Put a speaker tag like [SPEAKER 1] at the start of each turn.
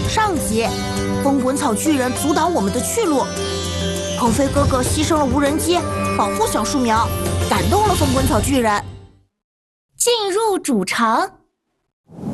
[SPEAKER 1] 上集，风滚草巨人阻挡我们的去路，鹏飞哥哥牺牲了无人机保护小树苗，感动了风滚草巨人。
[SPEAKER 2] 进入主城。